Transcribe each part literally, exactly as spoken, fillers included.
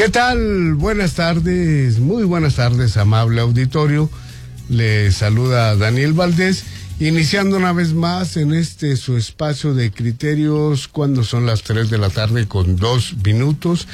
¿Qué tal? Buenas tardes, muy buenas tardes, amable auditorio. Les saluda Daniel Valdés, iniciando una vez más en este su espacio de criterios cuando son las tres de la tarde con dos minutos.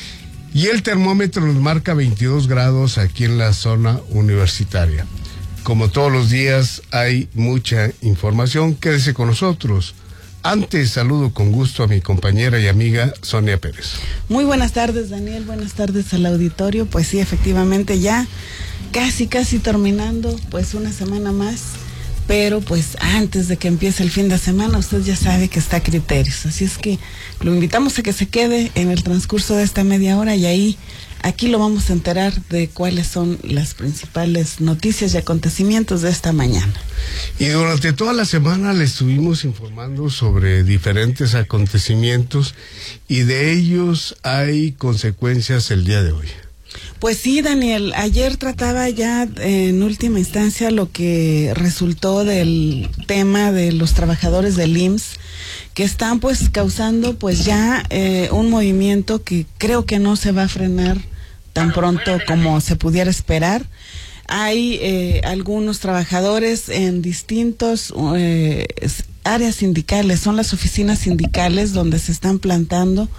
Y el termómetro nos marca veintidós grados aquí en la zona universitaria. Como todos los días hay mucha información, quédese con nosotros. Antes saludo con gusto a mi compañera y amiga Sonia Pérez. Muy buenas tardes, Daniel, buenas tardes al auditorio. Pues sí, efectivamente ya casi casi terminando pues una semana más, pero pues antes de que empiece el fin de semana usted ya sabe que está a criterios, así es que lo invitamos a que se quede en el transcurso de esta media hora y ahí aquí lo vamos a enterar de cuáles son las principales noticias y acontecimientos de esta mañana. Y durante toda la semana le estuvimos informando sobre diferentes acontecimientos y de ellos hay consecuencias el día de hoy. Pues sí, Daniel, ayer trataba ya en última instancia lo que resultó del tema de los trabajadores del I M S S, que están pues causando pues ya eh, un movimiento que creo que no se va a frenar tan pronto como se pudiera esperar. Hay eh, algunos trabajadores en distintos eh, áreas sindicales, son las oficinas sindicales donde se están plantando.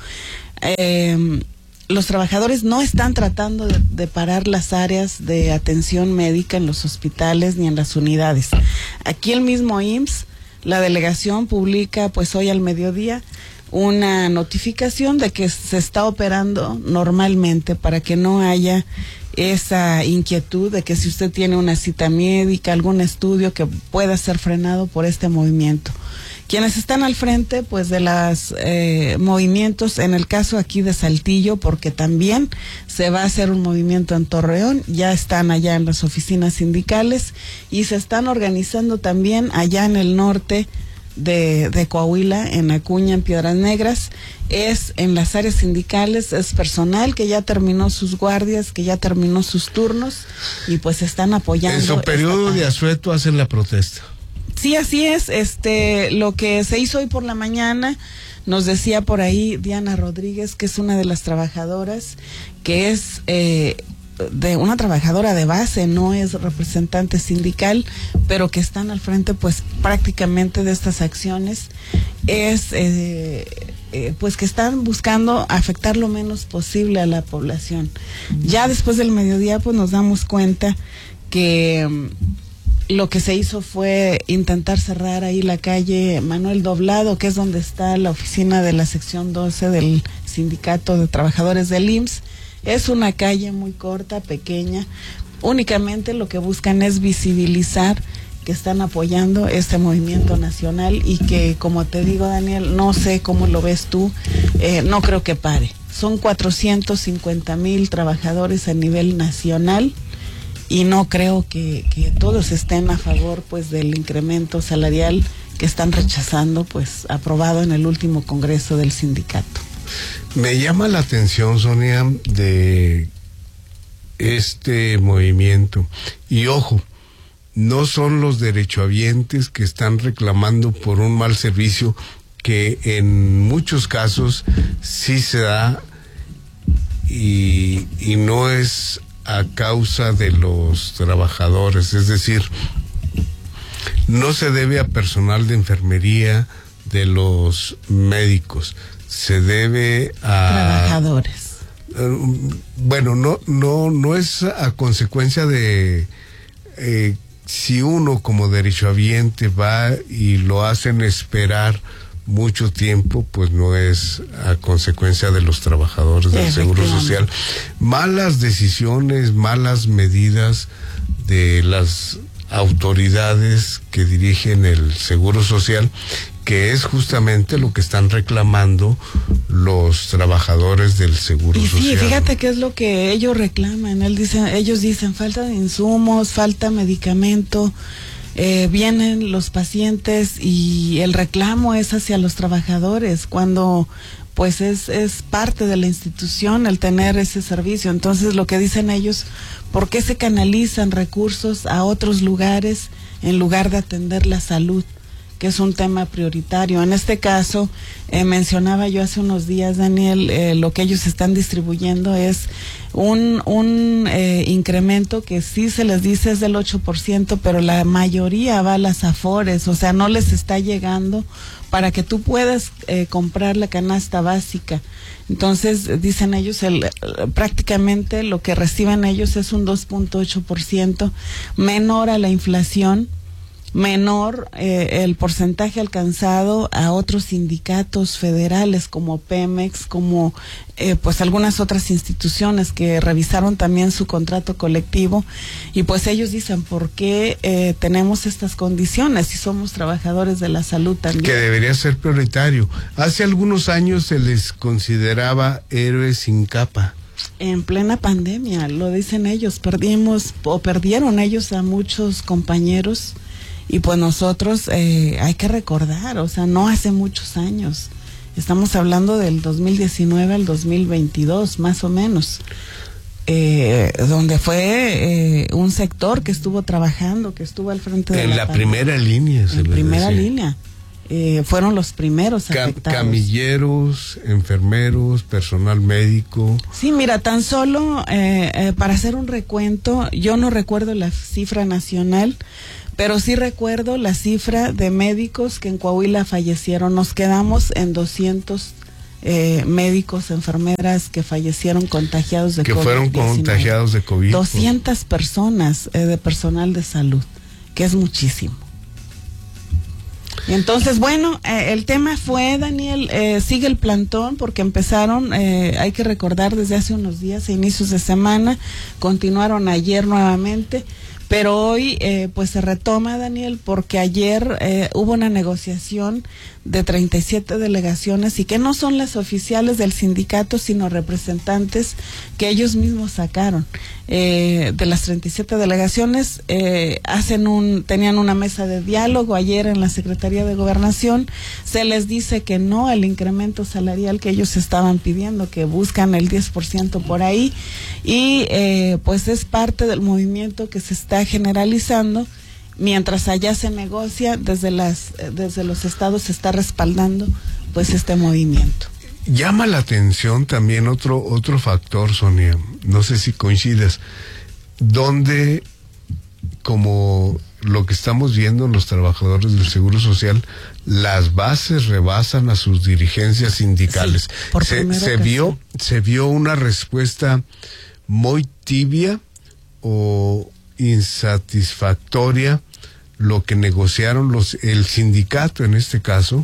Eh, los trabajadores no están tratando de, de parar las áreas de atención médica en los hospitales ni en las unidades. Aquí el mismo I M S S, la delegación publica pues hoy al mediodía una notificación de que se está operando normalmente para que no haya esa inquietud de que si usted tiene una cita médica, algún estudio que pueda ser frenado por este movimiento. Quienes están al frente pues de los eh, movimientos, en el caso aquí de Saltillo, porque también se va a hacer un movimiento en Torreón, ya están allá en las oficinas sindicales y se están organizando también allá en el norte de, de Coahuila, en Acuña, en Piedras Negras. Es en las áreas sindicales, es personal que ya terminó sus guardias, que ya terminó sus turnos y pues están apoyando. En su periodo de asueto hacen la protesta. Sí, así es. Este, lo que se hizo hoy por la mañana, nos decía por ahí Diana Rodríguez, que es una de las trabajadoras, que es eh, de una trabajadora de base, no es representante sindical, pero que están al frente, pues prácticamente de estas acciones, es eh, eh, pues que están buscando afectar lo menos posible a la población. Ya después del mediodía, pues nos damos cuenta que lo que se hizo fue intentar cerrar ahí la calle Manuel Doblado, que es donde está la oficina de la sección doce del Sindicato de Trabajadores del I M S S. Es una calle muy corta, pequeña. Únicamente lo que buscan es visibilizar que están apoyando este movimiento nacional y que, como te digo, Daniel, no sé cómo lo ves tú, eh, no creo que pare. Son cuatrocientos cincuenta mil trabajadores a nivel nacional. Y no creo que, que todos estén a favor pues del incremento salarial que están rechazando, pues aprobado en el último congreso del sindicato. Me llama la atención, Sonia, de este movimiento. Y ojo, no son los derechohabientes que están reclamando por un mal servicio que en muchos casos sí se da y, y no es a causa de los trabajadores, es decir, no se debe a personal de enfermería, de los médicos, se debe a trabajadores. Uh, bueno, no, no, no es a consecuencia de eh, si uno como derechohabiente va y lo hacen esperar mucho tiempo, pues no es a consecuencia de los trabajadores del Seguro Social. Malas decisiones, malas medidas de las autoridades que dirigen el Seguro Social, que es justamente lo que están reclamando los trabajadores del Seguro y Social. Sí, fíjate qué es lo que ellos reclaman. Él dice, ellos dicen falta de insumos, falta medicamento. Eh, vienen los pacientes y el reclamo es hacia los trabajadores cuando pues es, es parte de la institución el tener ese servicio. Entonces lo que dicen ellos, ¿por qué se canalizan recursos a otros lugares en lugar de atender la salud? que es un tema prioritario. En este caso, eh, mencionaba yo hace unos días, Daniel, eh, lo que ellos están distribuyendo es un, un eh, incremento que sí se les dice es del ocho por ciento, pero la mayoría va a las Afores, o sea, no les está llegando para que tú puedas eh, comprar la canasta básica. Entonces, dicen ellos, el, prácticamente lo que reciben ellos es un dos punto ocho por ciento menor a la inflación, menor eh, el porcentaje alcanzado a otros sindicatos federales como Pemex, como eh, pues algunas otras instituciones que revisaron también su contrato colectivo, y pues ellos dicen, ¿por qué eh, tenemos estas condiciones si somos trabajadores de la salud también? Que debería ser prioritario. Hace algunos años se les consideraba héroes sin capa. En plena pandemia, lo dicen ellos, perdimos o perdieron ellos a muchos compañeros. Y pues nosotros, eh, hay que recordar, o sea, no hace muchos años, estamos hablando del dos mil diecinueve al dos mil veintidós, más o menos, eh, donde fue eh, un sector que estuvo trabajando, que estuvo al frente de en la, la primera línea. En primera línea, eh, fueron los primeros Cam afectados. Camilleros, enfermeros, personal médico. Sí, mira, tan solo eh, eh, para hacer un recuento, yo no recuerdo la cifra nacional, pero sí recuerdo la cifra de médicos que en Coahuila fallecieron. Nos quedamos en doscientos eh, médicos, enfermeras que fallecieron contagiados de que COVID fueron contagiados de COVID. doscientas personas eh, de personal de salud, que es muchísimo. Y entonces, bueno, eh, el tema fue, Daniel, eh, sigue el plantón porque empezaron, eh, hay que recordar, desde hace unos días, a inicios de semana, continuaron ayer nuevamente. Pero hoy eh, pues se retoma, Daniel, porque ayer eh, hubo una negociación de treinta y siete delegaciones y que no son las oficiales del sindicato, sino representantes que ellos mismos sacaron. Eh, de las treinta y siete delegaciones, eh, hacen un, tenían una mesa de diálogo ayer en la Secretaría de Gobernación. Se les dice que no al incremento salarial que ellos estaban pidiendo, que buscan el diez por ciento por ahí, y eh, pues es parte del movimiento que se está generalizando. Mientras allá se negocia, desde las desde los estados se está respaldando pues este movimiento. Llama la atención también otro otro factor, Sonia, no sé si coincides, donde, como lo que estamos viendo en los trabajadores del Seguro Social, las bases rebasan a sus dirigencias sindicales. Sí, por se se vio se vio una respuesta muy tibia o insatisfactoria lo que negociaron los el sindicato, en este caso,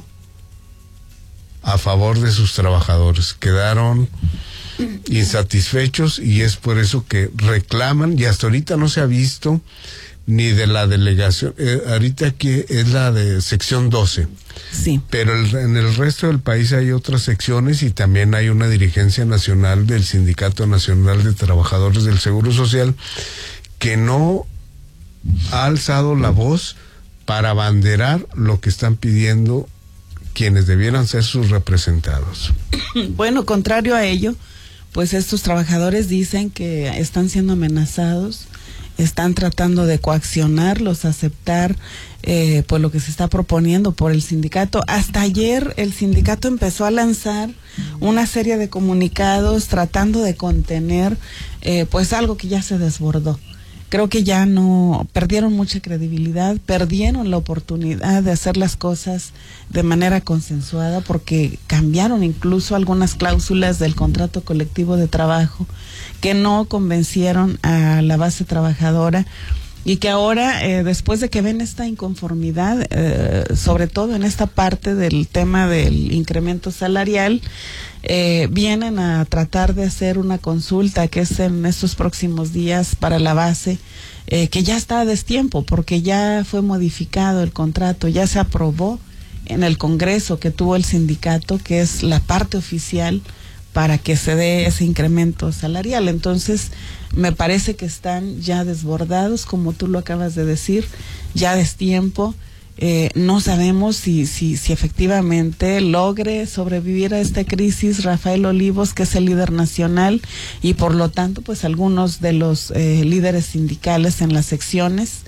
a favor de sus trabajadores. Quedaron insatisfechos y es por eso que reclaman, y hasta ahorita no se ha visto ni de la delegación, eh, ahorita aquí es la de sección doce. Sí. Pero el, en el resto del país hay otras secciones y también hay una dirigencia nacional del Sindicato Nacional de Trabajadores del Seguro Social que no ha alzado la voz para abanderar lo que están pidiendo quienes debieran ser sus representados. Bueno, contrario a ello, pues estos trabajadores dicen que están siendo amenazados, están tratando de coaccionarlos a aceptar eh, pues lo que se está proponiendo por el sindicato. Hasta ayer el sindicato empezó a lanzar una serie de comunicados tratando de contener eh, pues algo que ya se desbordó. Creo que ya no, perdieron mucha credibilidad, perdieron la oportunidad de hacer las cosas de manera consensuada porque cambiaron incluso algunas cláusulas del contrato colectivo de trabajo que no convencieron a la base trabajadora y que ahora, eh, después de que ven esta inconformidad, eh, sobre todo en esta parte del tema del incremento salarial, eh, vienen a tratar de hacer una consulta que es en estos próximos días para la base, eh, que ya está a destiempo porque ya fue modificado el contrato, ya se aprobó en el Congreso que tuvo el sindicato, que es la parte oficial para que se dé ese incremento salarial. Entonces, me parece que están ya desbordados, como tú lo acabas de decir, ya a destiempo. Eh, no sabemos si, si, si efectivamente logre sobrevivir a esta crisis Rafael Olivos, que es el líder nacional, y por lo tanto, pues algunos de los eh, líderes sindicales en las secciones,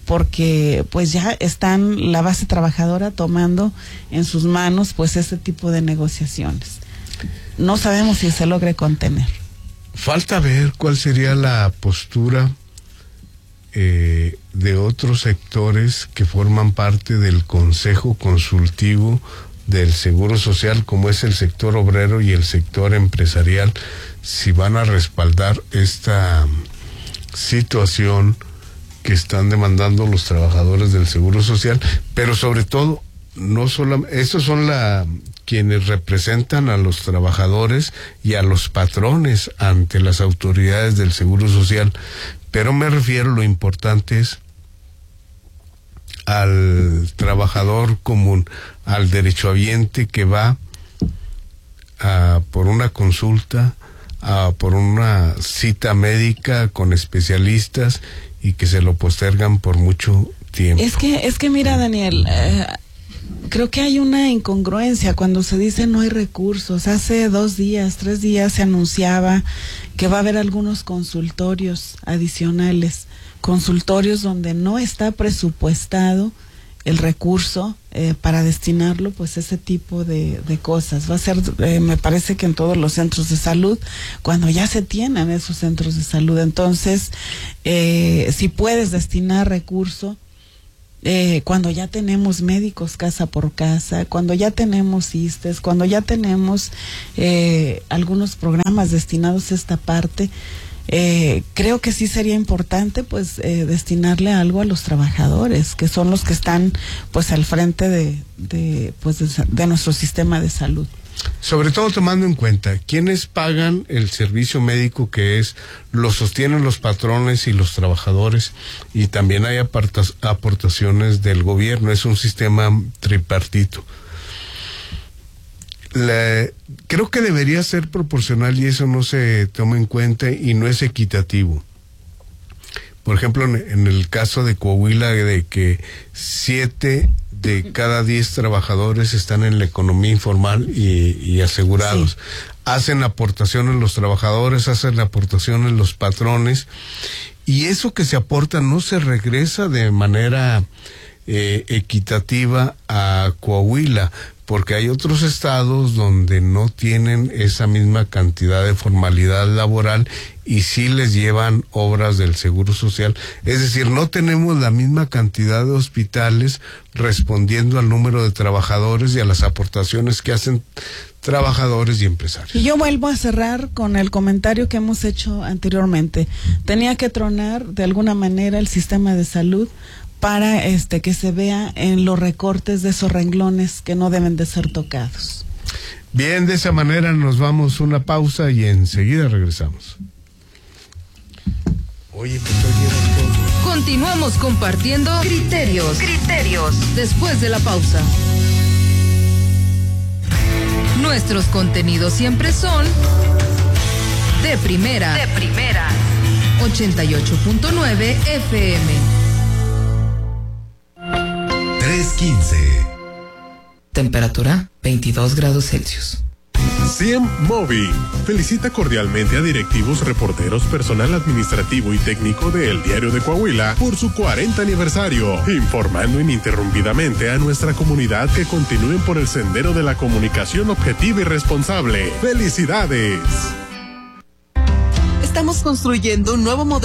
porque pues ya están la base trabajadora tomando en sus manos pues este tipo de negociaciones. No sabemos si se logre contener. Falta ver cuál sería la postura eh, de otros sectores que forman parte del Consejo Consultivo del Seguro Social, como es el sector obrero y el sector empresarial, si van a respaldar esta situación que están demandando los trabajadores del Seguro Social, pero sobre todo, no solamente, estos son la, quienes representan a los trabajadores y a los patrones ante las autoridades del Seguro Social, pero me refiero, lo importante es al trabajador común, al derechohabiente que va a, por una consulta, a, por una cita médica con especialistas y que se lo postergan por mucho tiempo. Es que, es que mira, Daniel, eh, creo que hay una incongruencia cuando se dice no hay recursos. Hace dos días, tres días se anunciaba que va a haber algunos consultorios adicionales, consultorios donde no está presupuestado el recurso eh, para destinarlo pues ese tipo de, de cosas. Va a ser, eh, me parece que en todos los centros de salud, cuando ya se tienen esos centros de salud. Entonces, eh, si puedes destinar recurso, eh, cuando ya tenemos médicos casa por casa, cuando ya tenemos ISSSTEs, cuando ya tenemos eh, algunos programas destinados a esta parte, Eh, creo que sí sería importante pues eh, destinarle algo a los trabajadores, que son los que están pues al frente de, de pues de, de nuestro sistema de salud. Sobre todo tomando en cuenta quiénes pagan el servicio médico, que es lo sostienen los patrones y los trabajadores, y también hay apartas, aportaciones del gobierno. Es un sistema tripartito. La, creo que debería ser proporcional y eso no se toma en cuenta y no es equitativo. Por ejemplo, en, en el caso de Coahuila, de que siete de cada diez trabajadores están en la economía informal y, y asegurados. Sí. Hacen aportaciones los trabajadores, hacen aportaciones los patrones, y eso que se aporta no se regresa de manera eh, equitativa a Coahuila, porque hay otros estados donde no tienen esa misma cantidad de formalidad laboral y sí les llevan obras del Seguro Social. Es decir, no tenemos la misma cantidad de hospitales respondiendo al número de trabajadores y a las aportaciones que hacen trabajadores y empresarios. Y yo vuelvo a cerrar con el comentario que hemos hecho anteriormente. Tenía que tronar de alguna manera el sistema de salud para este que se vea en los recortes de esos renglones que no deben de ser tocados. Bien, de esa manera nos vamos a una pausa y enseguida regresamos. Oye, pues oye, continuamos compartiendo criterios, criterios después de la pausa. Nuestros contenidos siempre son de primera, de primera, ochenta y ocho punto nueve F M. tres quince. Temperatura veintidós grados Celsius. C I E M Móvil felicita cordialmente a directivos, reporteros, personal administrativo y técnico de El Diario de Coahuila por su cuarenta aniversario, informando ininterrumpidamente a nuestra comunidad que continúen por el sendero de la comunicación objetiva y responsable. ¡Felicidades! Estamos construyendo un nuevo modelo